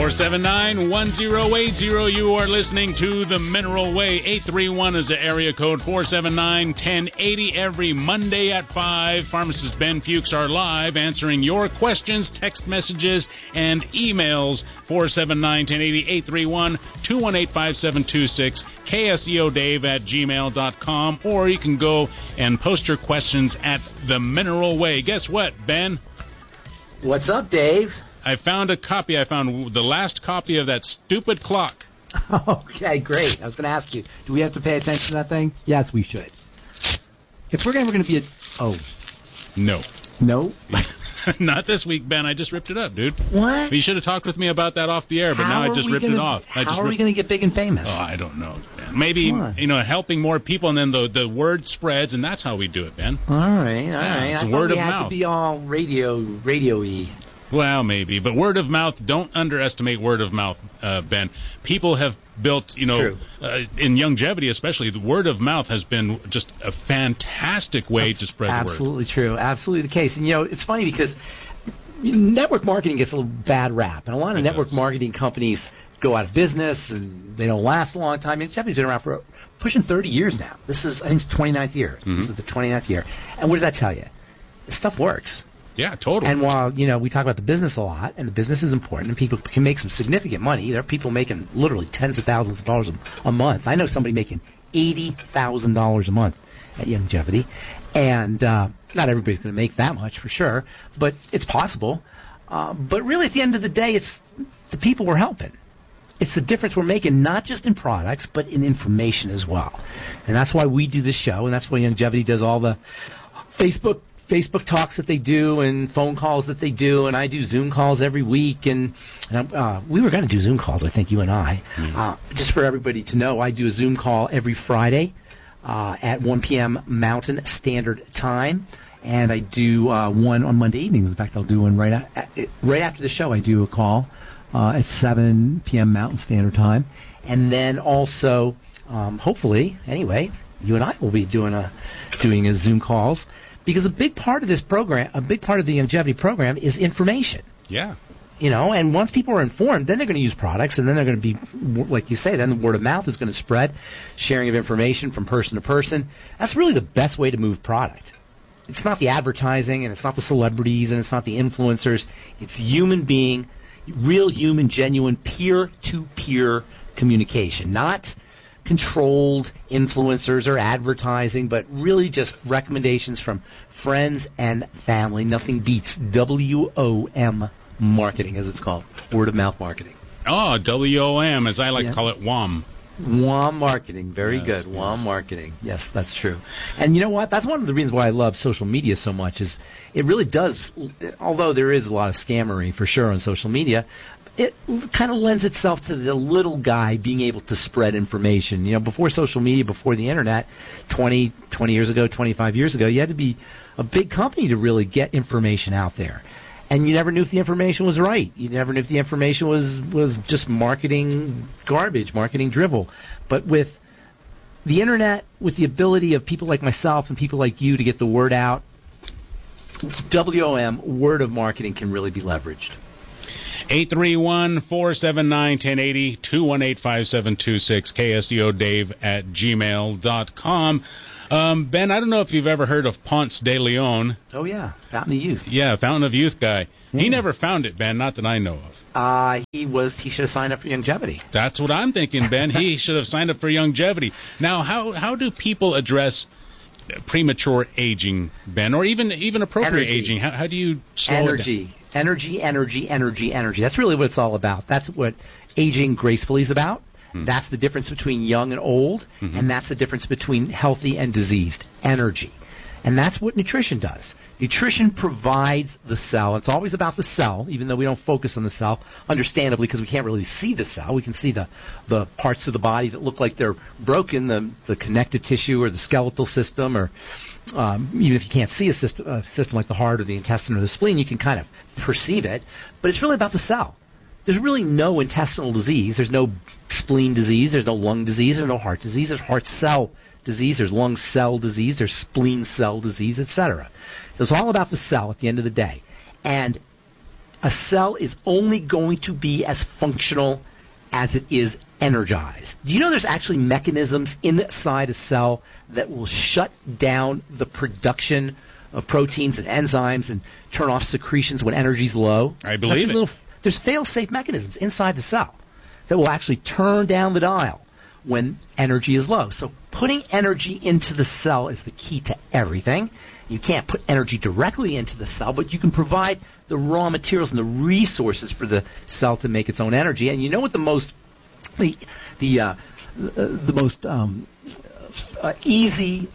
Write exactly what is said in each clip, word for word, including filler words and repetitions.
four seven nine, one zero eight zero. You are listening to The Mineral Way. eight three one is the area code. four seven nine, one zero eight zero. Every Monday at five, pharmacist Ben Fuchs are live answering your questions, text messages, and emails. four seven nine, one zero eight zero, eight three one, two one eight, five seven two six, K S E O Dave at gmail dot com, or you can go and post your questions at The Mineral Way. Guess what, Ben? What's up, Dave? I found a copy. I found the last copy of that stupid clock. Okay, great. I was going to ask you, do we have to pay attention to that thing? Yes, we should. If we're going to be a... Oh. No. No? Not this week, Ben. I just ripped it up, dude. What? You should have talked with me about that off the air, but how now I just ripped gonna, it off. I how just are we going to get big and famous? Oh, I don't know, Ben. Maybe, you know, helping more people, and then the the word spreads, and that's how we do it, Ben. All right, all yeah, right. It's I a word we of had mouth. to be all radio, radio-y. Well, maybe, but word of mouth, don't underestimate word of mouth, uh, Ben. People have built, you know, uh, in longevity especially, the word of mouth has been just a fantastic way That's to spread the word. Absolutely true. Absolutely the case. And, you know, it's funny because network marketing gets a little bad rap, and a lot of It network does. marketing companies go out of business, and they don't last a long time. It's definitely been around for pushing thirty years now. This is, I think, it's the twenty-ninth year. Mm-hmm. This is the twenty-ninth year. And what does that tell you? This stuff works. Yeah, totally. And while, you know, we talk about the business a lot, and the business is important, and people can make some significant money. There are people making literally tens of thousands of dollars a, a month. I know somebody making eighty thousand dollars a month at Longevity. And uh, not everybody's going to make that much, for sure, but it's possible. Uh, but really, at the end of the day, it's the people we're helping. It's the difference we're making, not just in products, but in information as well. And that's why we do this show, and that's why Longevity does all the Facebook Facebook talks that they do and phone calls that they do, and I do Zoom calls every week. And, and uh, we were going to do Zoom calls, I think, you and I. Mm. Uh, just for everybody to know, I do a Zoom call every Friday uh, at one p.m. Mountain Standard Time, and I do uh, one on Monday evenings. In fact, I'll do one right, at, right after the show. I do a call uh, at seven p.m. Mountain Standard Time. And then also, um, hopefully, anyway, you and I will be doing a doing a Zoom calls. Because a big part of this program, a big part of the Longevity program is information. Yeah. You know, and once people are informed, then they're going to use products, and then they're going to be, like you say, then the word of mouth is going to spread, sharing of information from person to person. That's really the best way to move product. It's not the advertising, and it's not the celebrities, and it's not the influencers. It's human being, real human, genuine, peer-to-peer communication, not controlled influencers or advertising, but really just recommendations from friends and family. Nothing beats W O M marketing, as it's called, word of mouth marketing. Oh, W O M, as I like Yeah. to call it, W O M. W O M marketing, very Yes, good. W O M yes. marketing, yes, that's true. And you know what? That's one of the reasons why I love social media so much. Is it really does, although there is a lot of scammery for sure on social media, it kind of lends itself to the little guy being able to spread information. You know, before social media, before the internet, twenty, twenty years ago, twenty-five years ago, you had to be a big company to really get information out there. And you never knew if the information was right. You never knew if the information was, was just marketing garbage, marketing drivel. But with the internet, with the ability of people like myself and people like you to get the word out, W O M, word of marketing, can really be leveraged. eight three one, four seven nine, one zero eight zero, two one eight, five seven two six, K S E O Dave at gmail dot com. Um, Ben, I don't know if you've ever heard of Ponce de Leon. Oh, yeah, Fountain of Youth. Yeah, Fountain of Youth guy. Yeah. He never found it, Ben, not that I know of. Uh, he was. He should have signed up for Longevity. That's what I'm thinking, Ben. He should have signed up for Longevity. Now, how how do people address premature aging, Ben, or even even appropriate Energy. aging? How, how do you slow Energy. it down? Energy, energy, energy, energy. That's really what it's all about. That's what aging gracefully is about. Hmm. That's the difference between young and old, mm-hmm. and that's the difference between healthy and diseased. Energy. And that's what nutrition does. Nutrition provides the cell. It's always about the cell, even though we don't focus on the cell, understandably, because we can't really see the cell. We can see the, the parts of the body that look like they're broken, the, the connective tissue or the skeletal system, or um, even if you can't see a system, a system like the heart or the intestine or the spleen, you can kind of perceive it. But it's really about the cell. There's really no intestinal disease. There's no spleen disease. There's no lung disease. There's no heart disease. There's heart cell disease. There's lung cell disease. There's spleen cell disease, et cetera. It's all about the cell at the end of the day. And a cell is only going to be as functional as it is energized. Do you know there's actually mechanisms inside a cell that will shut down the production of proteins and enzymes and turn off secretions when energy's low? I believe it. Little, there's fail-safe mechanisms inside the cell that will actually turn down the dial when energy is low. So putting energy into the cell is the key to everything. You can't put energy directly into the cell, but you can provide the raw materials and the resources for the cell to make its own energy. And you know what the most the the uh, the most um, uh, easy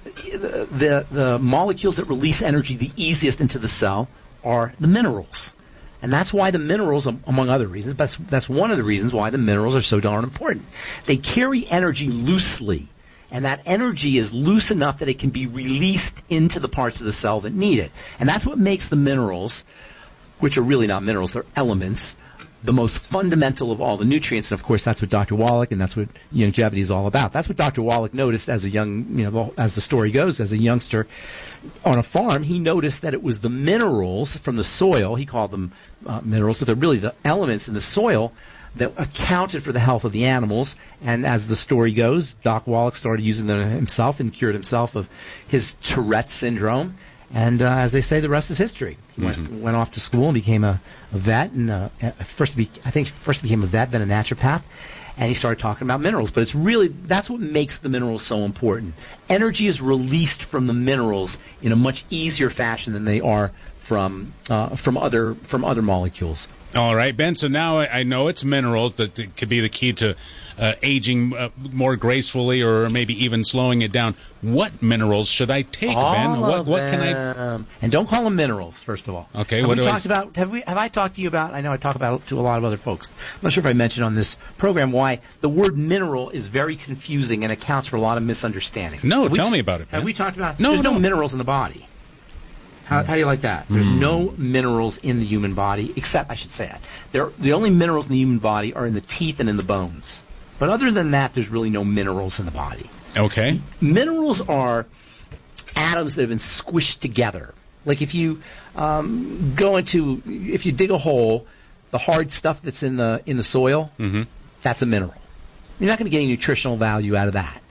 the the molecules that release energy the easiest into the cell are the minerals. And that's why the minerals, among other reasons, that's, that's one of the reasons why the minerals are so darn important. They carry energy loosely, and that energy is loose enough that it can be released into the parts of the cell that need it. And that's what makes the minerals, which are really not minerals, they're elements, the most fundamental of all the nutrients. And of course, that's what Doctor Wallach and that's what longevity is all about. That's what Doctor Wallach noticed as a young, you know, as the story goes, as a youngster on a farm. He noticed that it was the minerals from the soil. He called them uh, minerals, but they're really the elements in the soil that accounted for the health of the animals. And as the story goes, Doc Wallach started using them himself and cured himself of his Tourette's syndrome. And uh, as they say, the rest is history. He went, mm-hmm. went off to school and became a, a vet, and uh, first be, I think first became a vet, then a naturopath, and he started talking about minerals. But it's really, that's what makes the minerals so important. Energy is released from the minerals in a much easier fashion than they are from uh, from other from other molecules. All right, Ben. So now I know it's minerals that, that could be the key to uh, aging uh, more gracefully, or maybe even slowing it down. What minerals should I take, all Ben? What, of what them. can I? And don't call them minerals, first of all. Okay. Have what we do talked I... about? Have we? Have I talked to you about? I know I talk about it to a lot of other folks. I'm not sure if I mentioned on this program why the word mineral is very confusing and accounts for a lot of misunderstandings. No, have tell we, me about it, Ben. Have we talked about? No, There's no, no minerals in the body. How, how do you like that? There's mm. no minerals in the human body, except, I should say that. There, the only minerals in the human body are in the teeth and in the bones. But other than that, there's really no minerals in the body. Okay. Minerals are atoms that have been squished together. Like if you um, go into, if you dig a hole, the hard stuff that's in the in the soil, mm-hmm. that's a mineral. You're not going to get any nutritional value out of that.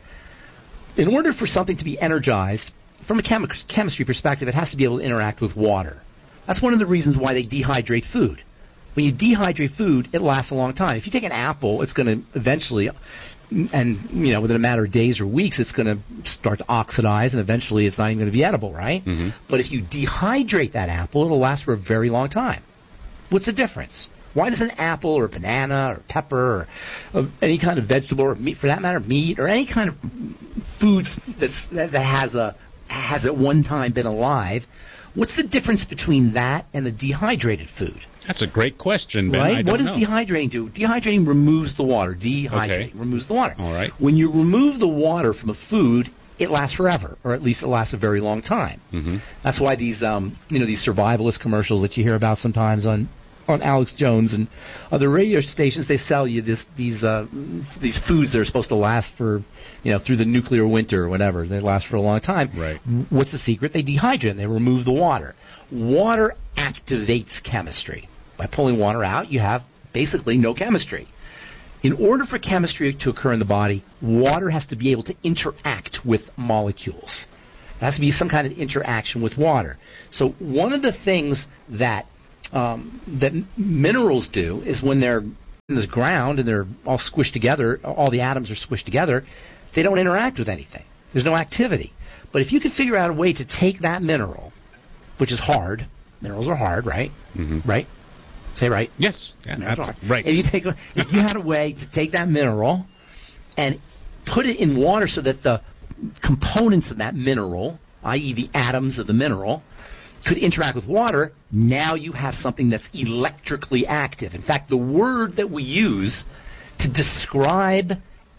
In order for something to be energized, from a chemi- chemistry perspective, it has to be able to interact with water. That's one of the reasons why they dehydrate food. When you dehydrate food, it lasts a long time. If you take an apple, it's going to eventually, and you know, within a matter of days or weeks, it's going to start to oxidize, and eventually it's not even going to be edible, right? Mm-hmm. But if you dehydrate that apple, it'll last for a very long time. What's the difference? Why does an apple or a banana or pepper or uh, any kind of vegetable or meat, for that matter, meat or any kind of food that's, that has a has at one time been alive, what's the difference between that and a dehydrated food? That's a great question, Ben. Right? I don't What does know. dehydrating do? Dehydrating removes the water. Dehydrating okay. removes the water. All right. When you remove the water from a food, it lasts forever, or at least it lasts a very long time. Mm-hmm. That's why these, um, you know, these survivalist commercials that you hear about sometimes on on Alex Jones and other radio stations, they sell you this these uh, these foods that are supposed to last for, you know, through the nuclear winter or whatever. They last for a long time. Right. What's the secret? They dehydrate. They remove the water. Water activates chemistry. By pulling water out, you have basically no chemistry. In order for chemistry to occur in the body, water has to be able to interact with molecules. There has to be some kind of interaction with water. So one of the things that Um, that minerals do is when they're in this ground and they're all squished together, all the atoms are squished together, they don't interact with anything. There's no activity. But if you could figure out a way to take that mineral, which is hard, minerals are hard, right? Mm-hmm. Right? Say right. Yes. Yeah, right. If you take, if you had a way to take that mineral and put it in water so that the components of that mineral, that is the atoms of the mineral, could interact with water, now you have something that's electrically active. In fact, the word that we use to describe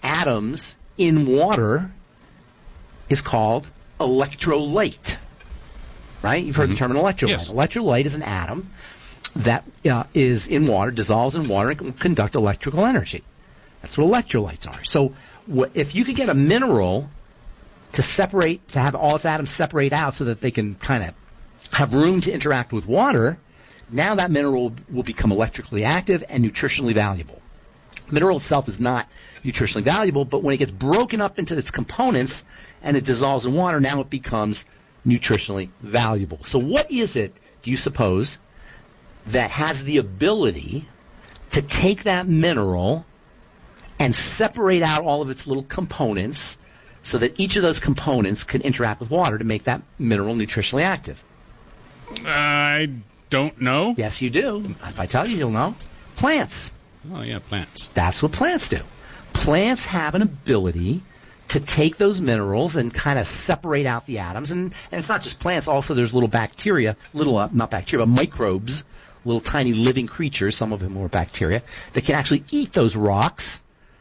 atoms in water is called electrolyte. Right? You've heard mm-hmm. the term electrolyte. Yes. Electrolyte is an atom that uh, is in water, dissolves in water, and can conduct electrical energy. That's what electrolytes are. So wh- if you could get a mineral to separate, to have all its atoms separate out so that they can kind of have room to interact with water, Now that mineral will become electrically active and nutritionally valuable. The mineral itself is not nutritionally valuable, but when it gets broken up into its components and it dissolves in water, now it becomes nutritionally valuable. So what is it, do you suppose, that has the ability to take that mineral and separate out all of its little components so that each of those components can interact with water to make that mineral nutritionally active? I don't know. Yes, you do. If I tell you, you'll know. Plants. Oh, yeah, plants. That's what plants do. Plants have an ability to take those minerals and kind of separate out the atoms. And, and it's not just plants. Also, there's little bacteria, little, uh, not bacteria, but microbes, little tiny living creatures, some of them are bacteria, that can actually eat those rocks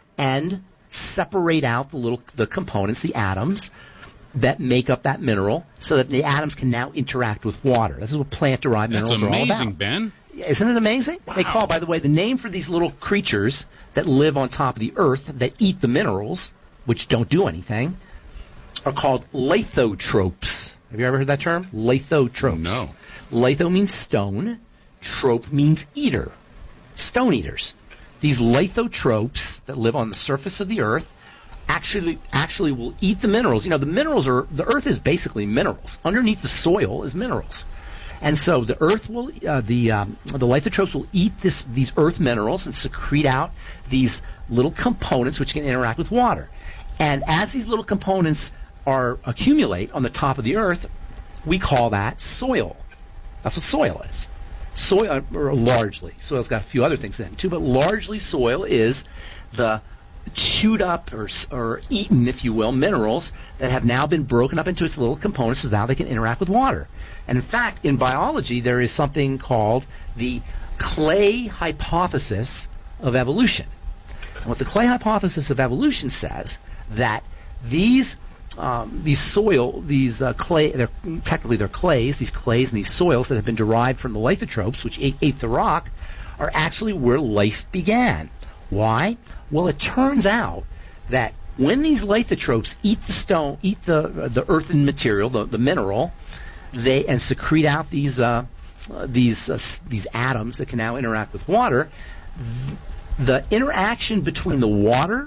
and separate out the little the components, the atoms, that make up that mineral so that the atoms can now interact with water. This is what plant-derived minerals That's are all about. That's amazing, Ben. Isn't it amazing? Wow. They call, by the way, the name for these little creatures that live on top of the earth that eat the minerals, which don't do anything, are called lithotropes. Have you ever heard that term? Lithotropes. No. Litho means stone. Trope means eater. Stone eaters. These lithotropes that live on the surface of the earth actually actually will eat the minerals. You know, the minerals are, the earth is basically minerals. Underneath the soil is minerals. And so the earth will, uh, the um, the lithotropes will eat this these earth minerals and secrete out these little components which can interact with water. And as these little components are accumulate on the top of the earth, we call that soil. That's what soil is. Soil, or largely, soil's got a few other things in it too, but largely soil is the chewed up or, or eaten, if you will, minerals that have now been broken up into its little components so now they can interact with water. And in fact, in biology, there is something called the clay hypothesis of evolution. And what the clay hypothesis of evolution says, that these um, these soil, these uh, clay, they're, technically they're clays, these clays and these soils that have been derived from the lithotropes, which ate, ate the rock, are actually where life began. Why? Well, it turns out that when these lithotropes eat the stone, eat the uh, the earthen material, the, the mineral, they and secrete out these uh, uh, these uh, these atoms that can now interact with water. Th- the interaction between the water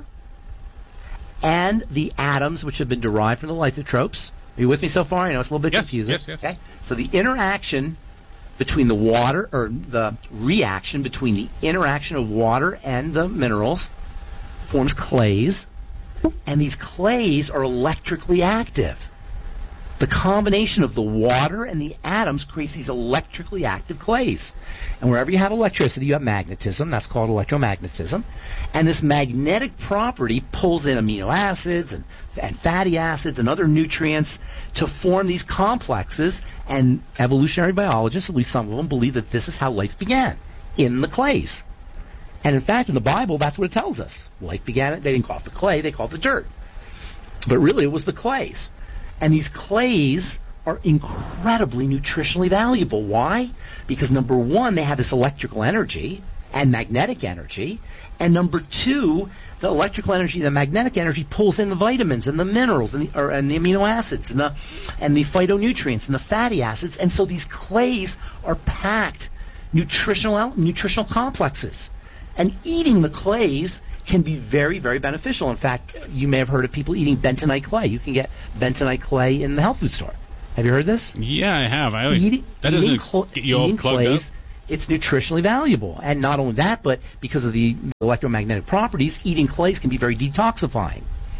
and the atoms, which have been derived from the lithotropes. Are you with me so far? I know it's a little bit yes, confusing. Yes, yes. Okay. So the interaction between the water, or the reaction between the interaction of water and the minerals forms clays, and these clays are electrically active. The combination of the water and the atoms creates these electrically active clays. And wherever you have electricity, you have magnetism. That's called electromagnetism. And this magnetic property pulls in amino acids and, and fatty acids and other nutrients to form these complexes. And evolutionary biologists, at least some of them, believe that this is how life began, in the clays. And in fact, in the Bible, that's what it tells us. Life began, they didn't call it the clay, they called it the dirt. But really, it was the clays. And these clays are incredibly nutritionally valuable. Why? Because number one, they have this electrical energy and magnetic energy. And number two, the electrical energy, the magnetic energy pulls in the vitamins and the minerals and the, or, and the amino acids and the, and the phytonutrients and the fatty acids. And so these clays are packed nutritional nutritional complexes. And eating the clays can be very, very beneficial. In fact, you may have heard of people eating bentonite clay. You can get bentonite clay in the health food store. Have you heard this? Yeah, I have. I always, eating, that doesn't eating cl- get you all eating plugged clays, up. It's nutritionally valuable. And not only that, but because of the electromagnetic properties, eating clays can be very detoxifying.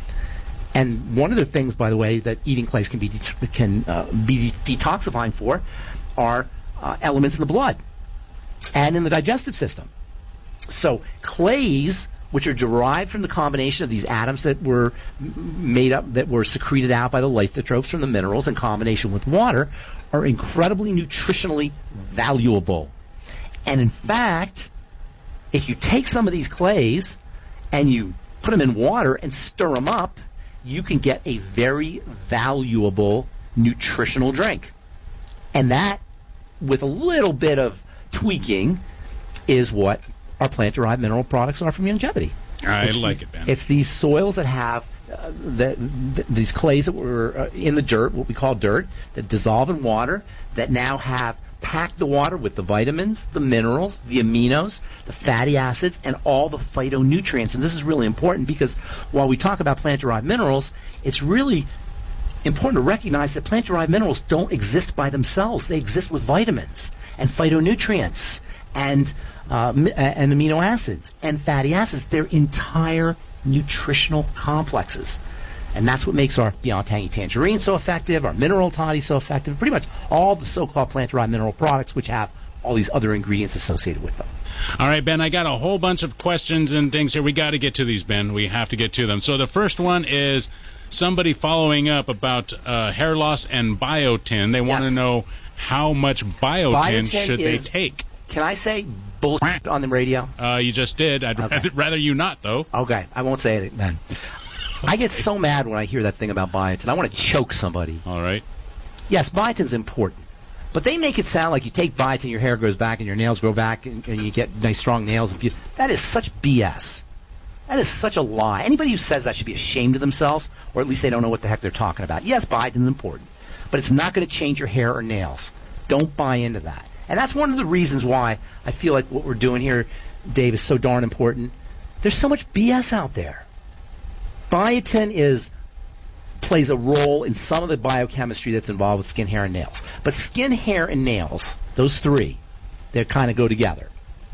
And one of the things, by the way, that eating clays can be de- can uh, be de- detoxifying for are uh, elements in the blood and in the digestive system. So clays, which are derived from the combination of these atoms that were made up, that were secreted out by the lithotropes from the minerals in combination with water, are incredibly nutritionally valuable. And in fact, if you take some of these clays and you put them in water and stir them up, you can get a very valuable nutritional drink. And that, with a little bit of tweaking, is what our plant-derived mineral products are from Youngevity. I it's like these, it, Ben. It's these soils that have uh, the, the, these clays that were uh, in the dirt, what we call dirt, that dissolve in water, that now have pack the water with the vitamins, the minerals, the aminos, the fatty acids, and all the phytonutrients. And this is really important because while we talk about plant-derived minerals, it's really important to recognize that plant-derived minerals don't exist by themselves. They exist with vitamins and phytonutrients and uh, and amino acids and fatty acids. They're entire nutritional complexes. And that's what makes our Beyond Tangy Tangerine so effective, our Mineral Toddy so effective, pretty much all the so-called plant-derived mineral products which have all these other ingredients associated with them. All right, Ben, I got a whole bunch of questions and things here. We got to get to these, Ben. We have to get to them. So the first one is somebody following up about uh, hair loss and biotin. They want to Yes. know how much biotin, Biotin should is- they take. Can I say bullshit on the radio? Uh, you just did. I'd Okay. rather, rather you not, though. Okay, I won't say it then. I get so mad when I hear that thing about biotin. I want to choke somebody. All right. Yes, biotin's important. But they make it sound like you take biotin, your hair grows back and your nails grow back and, and you get nice strong nails. And be- that is such B S. That is such a lie. Anybody who says that should be ashamed of themselves, or at least they don't know what the heck they're talking about. Yes, biotin's important, but it's not going to change your hair or nails. Don't buy into that. And that's one of the reasons why I feel like what we're doing here, Dave, is so darn important. There's so much B S out there. Biotin is plays a role in some of the biochemistry that's involved with skin, hair, and nails. But skin, hair, and nails, those three, they kind of go together,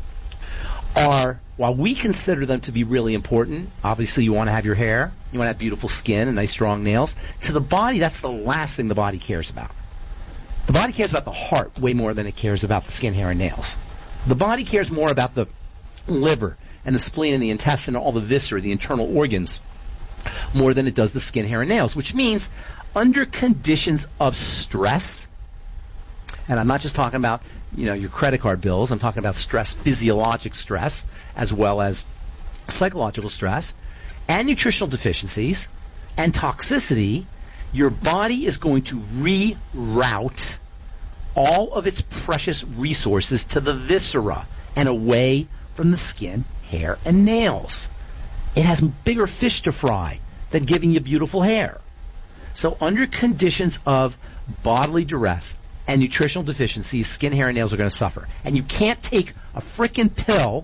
are, while we consider them to be really important, obviously you want to have your hair, you want to have beautiful skin and nice strong nails, to the body, that's the last thing the body cares about. The body cares about the heart way more than it cares about the skin, hair, and nails. The body cares more about the liver and the spleen and the intestine and all the viscera, the internal organs, more than it does the skin, hair, and nails, which means under conditions of stress, and I'm not just talking about, you know, your credit card bills, I'm talking about stress, physiologic stress, as well as psychological stress, and nutritional deficiencies, and toxicity, your body is going to reroute all of its precious resources to the viscera and away from the skin, hair, and nails. It has bigger fish to fry than giving you beautiful hair. So under conditions of bodily duress and nutritional deficiencies, skin, hair, and nails are going to suffer. And you can't take a frickin' pill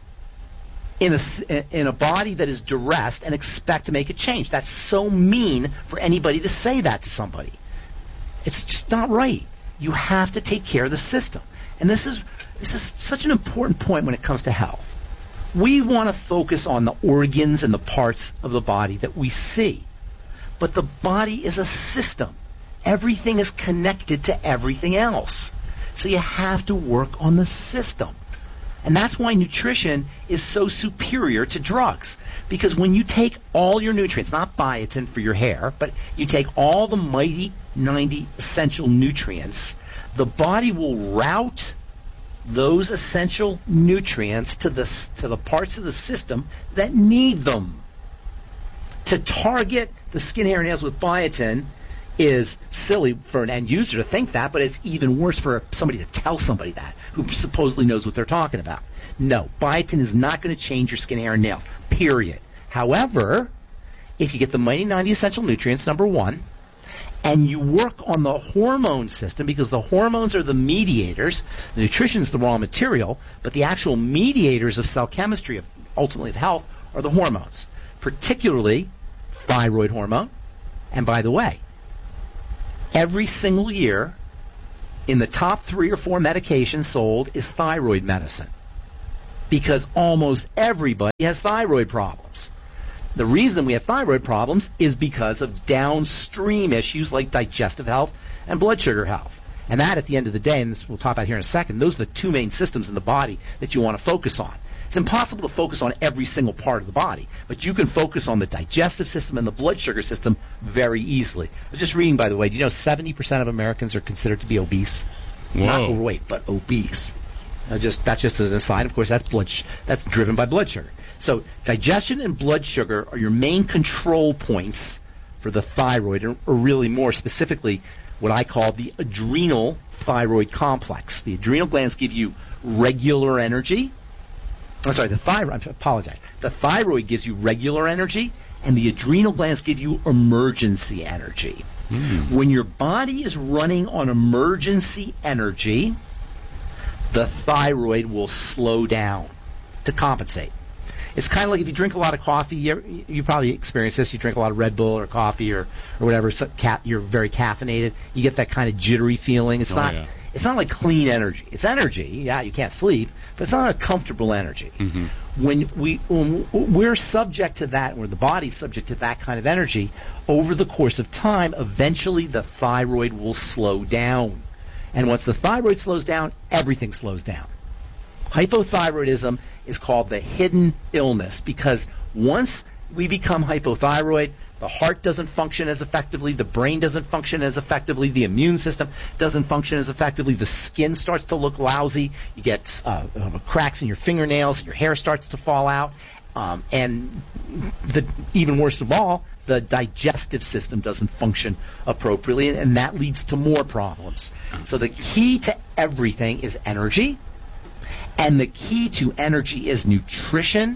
in a, in a body that is duressed and expect to make a change. That's so mean for anybody to say that to somebody. It's just not right. You have to take care of the system. And this is this is such an important point when it comes to health. We want to focus on the organs and the parts of the body that we see. But the body is a system. Everything is connected to everything else. So you have to work on the system. And that's why nutrition is so superior to drugs. Because when you take all your nutrients, not biotin for your hair, but you take all the mighty ninety essential nutrients, the body will route those essential nutrients to the to the parts of the system that need them. To target the skin, hair, and nails with biotin is silly for an end user to think that, but it's even worse for somebody to tell somebody that, who supposedly knows what they're talking about. No, biotin is not going to change your skin, hair, and nails, period. However, if you get the mighty ninety essential nutrients, number one, and you work on the hormone system, because the hormones are the mediators, the nutrition is the raw material, but the actual mediators of cell chemistry, of, ultimately of health, are the hormones, particularly thyroid hormone. And by the way, every single year, in the top three or four medications sold is thyroid medicine, because almost everybody has thyroid problems. The reason we have thyroid problems is because of downstream issues like digestive health and blood sugar health. And that, at the end of the day, and this we'll talk about here in a second, those are the two main systems in the body that you want to focus on. It's impossible to focus on every single part of the body, but you can focus on the digestive system and the blood sugar system very easily. I was just reading, by the way, do you know seventy percent of Americans are considered to be obese? Whoa. Not overweight, but obese. Uh, just That's just as an aside. Of course, that's blood. Sh- that's driven by blood sugar. So digestion and blood sugar are your main control points for the thyroid, or, or really more specifically what I call the adrenal thyroid complex. The adrenal glands give you regular energy. I'm sorry, the thyroid, I apologize. The thyroid gives you regular energy, and the adrenal glands give you emergency energy. Mm. When your body is running on emergency energy, the thyroid will slow down to compensate. It's kind of like if you drink a lot of coffee, you, you probably experience this, you drink a lot of Red Bull or coffee or, or whatever, so ca- you're very caffeinated, you get that kind of jittery feeling. It's oh, not yeah. It's not like clean energy. It's energy, yeah, you can't sleep, but it's not a comfortable energy. Mm-hmm. When, we, when we're subject to that, or the body's subject to that kind of energy, over the course of time, eventually the thyroid will slow down. And once the thyroid slows down, everything slows down. Hypothyroidism is called the hidden illness because once we become hypothyroid, the heart doesn't function as effectively, the brain doesn't function as effectively, the immune system doesn't function as effectively, the skin starts to look lousy, you get uh, uh, cracks in your fingernails, your hair starts to fall out, um, and the, even worse of all, the digestive system doesn't function appropriately, and that leads to more problems. So the key to everything is energy, and the key to energy is nutrition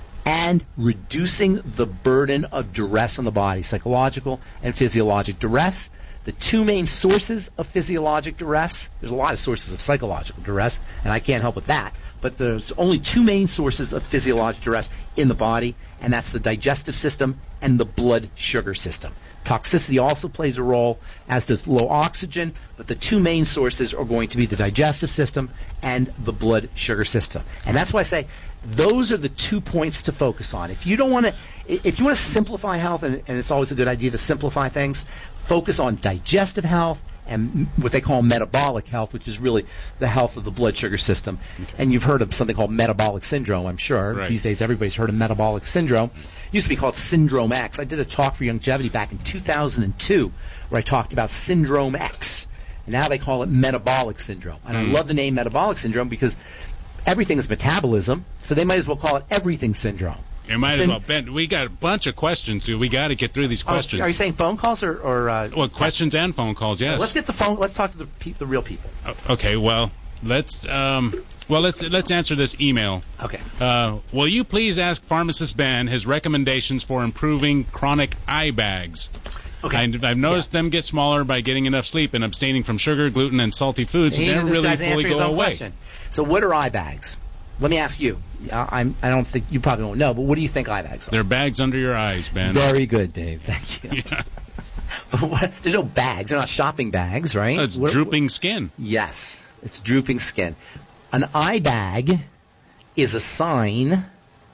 and reducing the burden of duress on the body, psychological and physiologic duress. The two main sources of physiologic duress, there's a lot of sources of psychological duress, and I can't help with that, but there's only two main sources of physiologic duress in the body, and that's the digestive system and the blood sugar system. Toxicity also plays a role, as does low oxygen, but the two main sources are going to be the digestive system and the blood sugar system. And that's why I say those are the two points to focus on. If you don't want to, if you want to simplify health, and, and it's always a good idea to simplify things, focus on digestive health and what they call metabolic health, which is really the health of the blood sugar system. Okay. And you've heard of something called metabolic syndrome, I'm sure. Right. These days everybody's heard of metabolic syndrome. It used to be called Syndrome X. I did a talk for Longevity back in two thousand two where I talked about Syndrome X. And now they call it metabolic syndrome. And mm. I love the name metabolic syndrome because everything is metabolism, so they might as well call it everything syndrome. You might Syn- as well, Ben. We got a bunch of questions, dude. We got to get through these questions. Oh, are you saying phone calls or? or uh, well, questions and phone calls, yes. Let's get the phone. Let's talk to the pe- the real people. Uh, okay. Well, let's um, well let's let's answer this email. Okay. Uh, will you please ask Pharmacist Ben his recommendations for improving chronic eye bags? Okay. I, I've noticed yeah. them get smaller by getting enough sleep and abstaining from sugar, gluten, and salty foods. And they never really fully go away. Question. So, what are eye bags? Let me ask you. I'm, I don't think you probably won't know, but what do you think eye bags are? They're bags under your eyes, Ben. Very good, Dave. Thank you. Yeah. But what, there's no bags. They're not shopping bags, right? It's what, drooping skin. Yes, it's drooping skin. An eye bag is a sign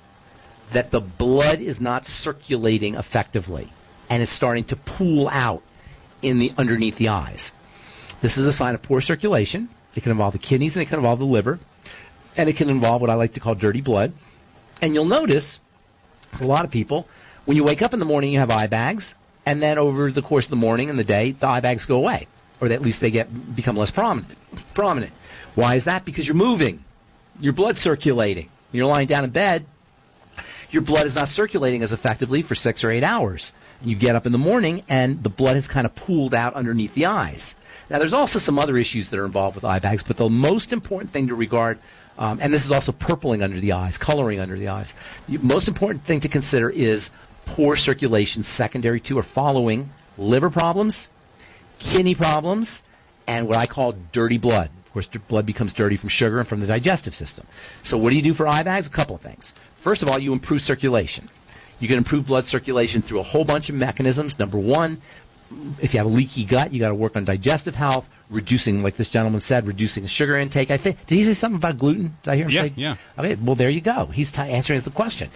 that the blood is not circulating effectively, and it's starting to pool out in the underneath the eyes. This is a sign of poor circulation. It can involve the kidneys and it can involve the liver. And it can involve what I like to call dirty blood. And you'll notice, a lot of people, when you wake up in the morning, you have eye bags, and then over the course of the morning and the day, the eye bags go away. Or at least they get become less prominent. prominent. Why is that? Because you're moving. Your blood's circulating. You're lying down in bed, your blood is not circulating as effectively for six or eight hours. You get up in the morning, and the blood has kind of pooled out underneath the eyes. Now, there's also some other issues that are involved with eye bags, but the most important thing to regard, um, and this is also purpling under the eyes, coloring under the eyes, the most important thing to consider is poor circulation secondary to or following liver problems, kidney problems, and what I call dirty blood. Of course, blood becomes dirty from sugar and from the digestive system. So what do you do for eye bags? A couple of things. First of all, you improve circulation. You can improve blood circulation through a whole bunch of mechanisms. Number one, if you have a leaky gut, you got to work on digestive health, reducing, like this gentleman said, reducing the sugar intake. I think did he say something about gluten? Did I hear him yeah, say? Yeah. Okay. Well, there you go. He's t- answering the question.